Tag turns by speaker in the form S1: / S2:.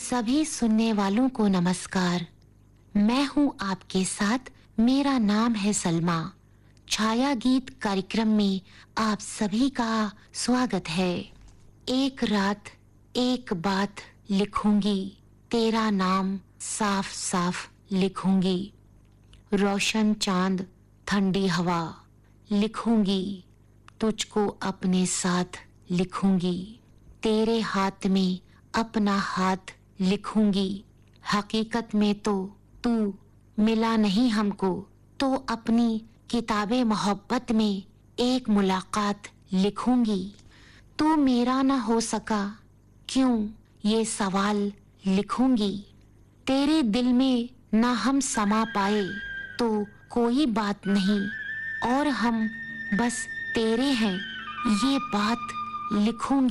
S1: सभी सुनने वालों को नमस्कार। मैं हूं आपके साथ, मेरा नाम है सलमा। छाया गीत कार्यक्रम में आप सभी का स्वागत है। एक रात एक बात लिखूंगी, तेरा नाम साफ साफ लिखूंगी। रोशन चांद ठंडी हवा लिखूंगी, तुझको अपने साथ लिखूंगी। तेरे हाथ में अपना हाथ लिखूंगी। हकीकत में तो तू मिला नहीं हमको, तो अपनी किताबे मोहब्बत में एक मुलाकात लिखूंगी। तू मेरा ना हो सका क्यों, ये सवाल लिखूंगी। तेरे दिल में ना हम समा पाए तो कोई बात नहीं, और हम बस तेरे हैं ये बात लिखूंगी।